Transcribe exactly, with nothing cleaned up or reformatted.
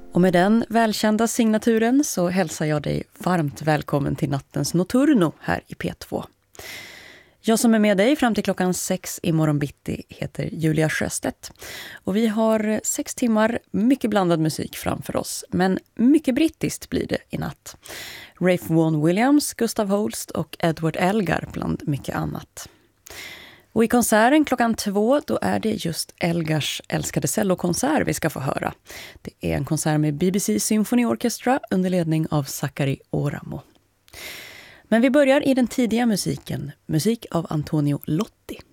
Och med den välkända signaturen så hälsar jag dig varmt välkommen till nattens Notturno här i P två. Jag som är med dig fram till klockan sex i morgon bitti heter Julia Sjöstedt. Och vi har sex timmar mycket blandad musik framför oss. Men mycket brittiskt blir det i natt. Ralph Vaughan Williams, Gustav Holst och Edward Elgar bland mycket annat. Och i konserten klockan två då är det just Elgars älskade cellokonsert vi ska få höra. Det är en konsert med B B C Symphony Orchestra under ledning av Sakari Oramo. Men vi börjar i den tidiga musiken, musik av Antonio Lotti.